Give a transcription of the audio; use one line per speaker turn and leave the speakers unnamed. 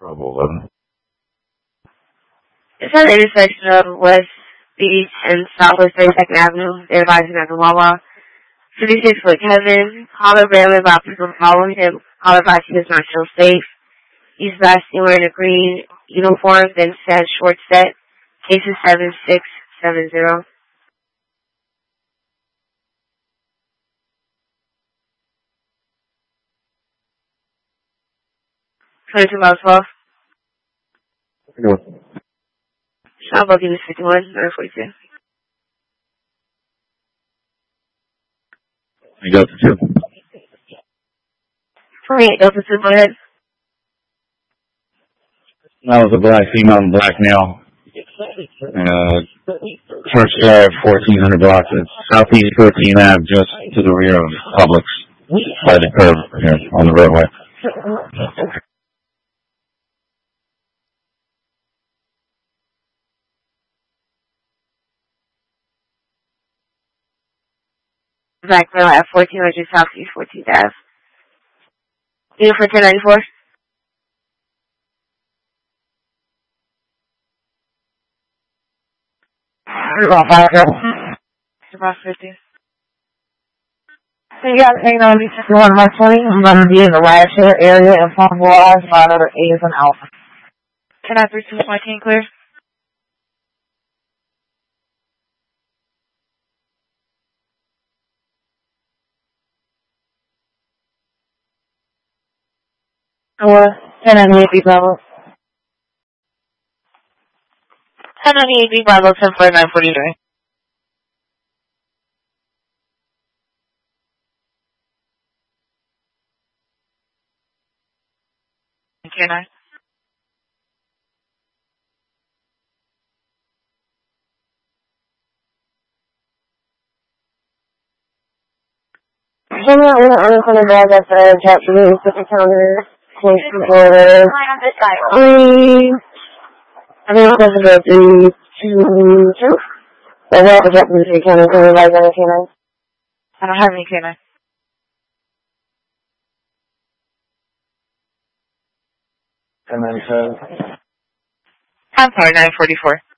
Bravo 11.
It's at the intersection of West Beach and Southwest 32nd Avenue. They're advising at the Wawa. 56-foot Kevin. Caller Bradley about people following him. Caller advised he does not feel safe. He's last seen wearing a green uniform, then said short set. Case is 7670. 22 miles 12.
No.
Shot booking is 51, 942.
I got the 2.
28 Delta 2, go ahead.
That was a black female and black male. First Drive, 1400 blocks. It's Southeast 14 Ave, just to the rear of Publix, by the curb here on the roadway.
Black male at 1400 Southeast 14th Ave. Unit for 1094. About 50.
So you guys hang on, this is 120. I'm going to be in the rideshare area in Palm Wars. My number is an Alpha.
1093 214 clear.
Or 1098 B Bravo.
1098 B Bravo 104943. Okay, nice.
I'm not going to bag up the chat to me, put the counter close to the border. I think it's supposed to go 322. But we'll have to get from the 3 counties and revise on the K9.
I don't have any K9.
1097.
I'm sorry, 944.